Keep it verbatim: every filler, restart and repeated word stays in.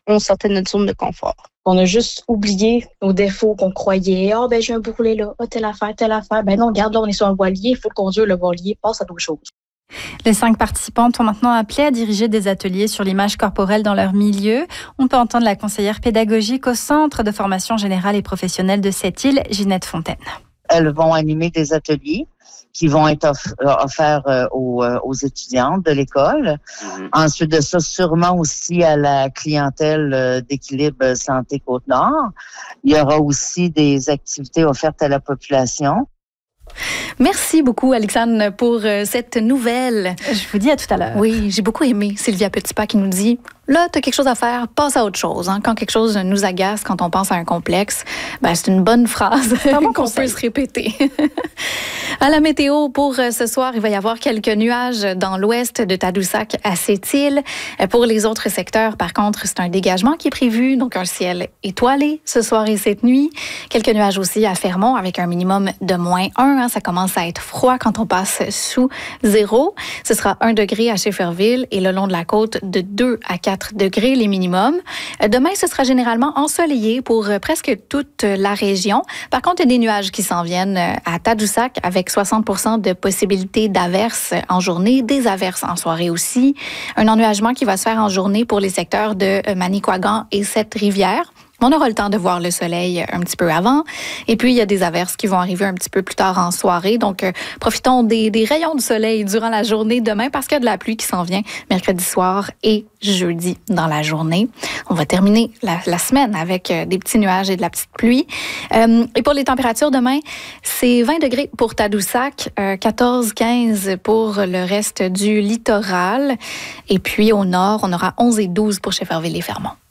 on sortait de notre zone de confort. On a juste oublié nos défauts qu'on croyait. Ah, oh, ben, j'ai un bourrelet là. Ah, oh, telle affaire, telle affaire. Ben non, regarde, là, on est sur un voilier. Il faut conduire le voilier. Passe à d'autres choses. Les cinq participantes sont maintenant appelées à diriger des ateliers sur l'image corporelle dans leur milieu. On peut entendre la conseillère pédagogique au Centre de formation générale et professionnelle de Sept-Îles, Ginette Fontaine. Elles vont animer des ateliers qui vont être off- offerts euh, aux, euh, aux étudiantes de l'école. Mm-hmm. Ensuite de ça, sûrement aussi à la clientèle euh, d'Équilibre Santé Côte-Nord. Il y aura aussi des activités offertes à la population. Merci beaucoup, Alexandre, pour euh, cette nouvelle. Je vous dis à tout à l'heure. Oui, j'ai beaucoup aimé Sylvia Petitpas qui nous dit « Là, tu as quelque chose à faire, passe à autre chose. Hein. » Quand quelque chose nous agace, quand on pense à un complexe, ben, c'est une bonne phrase bon qu'on conseil. peut se répéter. À la météo, pour ce soir, il va y avoir quelques nuages dans l'ouest de Tadoussac à Sept-Îles. Pour les autres secteurs, par contre, c'est un dégagement qui est prévu, donc un ciel étoilé ce soir et cette nuit. Quelques nuages aussi à Fermont avec un minimum de moins un. Hein. Ça commence à être froid quand on passe sous zéro. Ce sera un degré à Schefferville et le long de la côte de deux à quatre degrés les minimums. Demain, ce sera généralement ensoleillé pour presque toute la région. Par contre, il y a des nuages qui s'en viennent à Tadoussac avec soixante pour cent de possibilités d'averses en journée, des averses en soirée aussi. Un ennuagement qui va se faire en journée pour les secteurs de Manicouagan et Sept-Rivières. On aura le temps de voir le soleil un petit peu avant. Et puis, il y a des averses qui vont arriver un petit peu plus tard en soirée. Donc, euh, profitons des, des rayons du soleil durant la journée demain parce qu'il y a de la pluie qui s'en vient mercredi soir et jeudi dans la journée. On va terminer la, la semaine avec euh, des petits nuages et de la petite pluie. Euh, et pour les températures demain, c'est vingt degrés pour Tadoussac, euh, quatorze quinze pour le reste du littoral. Et puis, au nord, on aura onze et douze pour Schefferville et Fermont.